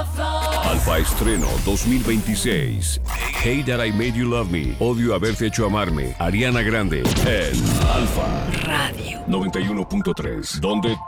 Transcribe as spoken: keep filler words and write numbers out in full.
Alfa Estreno dos mil veintiséis. Hey That I Made You Love Me. Odio haberte hecho amarme. Ariana Grande. En Alfa Radio noventa y uno punto tres. Donde